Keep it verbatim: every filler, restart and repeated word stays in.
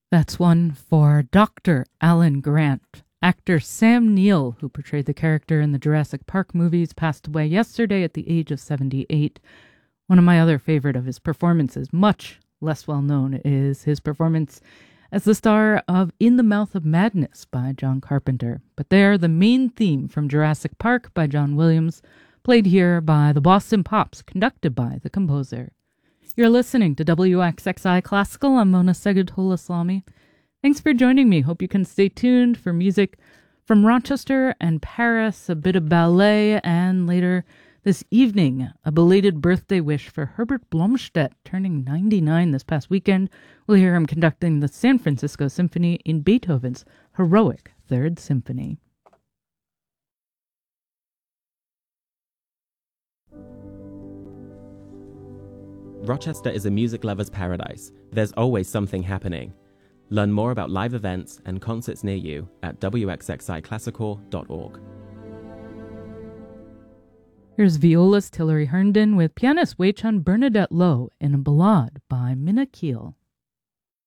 That's one for Doctor Alan Grant. Actor Sam Neill, who portrayed the character in the Jurassic Park movies, passed away yesterday at the age of seventy-eight. One of my other favorite of his performances, much less well known, is his performance as the star of In the Mouth of Madness by John Carpenter. But there, the main theme from Jurassic Park by John Williams, played here by the Boston Pops, conducted by the composer. You're listening to W X X I Classical. I'm Mona Segutola-Salami. Thanks for joining me. Hope you can stay tuned for music from Rochester and Paris, a bit of ballet, and later this evening, a belated birthday wish for Herbert Blomstedt, turning ninety-nine this past weekend. We'll hear him conducting the San Francisco Symphony in Beethoven's heroic Third Symphony. Rochester is a music lover's paradise. There's always something happening. Learn more about live events and concerts near you at w x x i classical dot org. Here's violist Hilary Herndon with pianist Wei Chun Bernadette Lowe in a ballade by Minna Keel.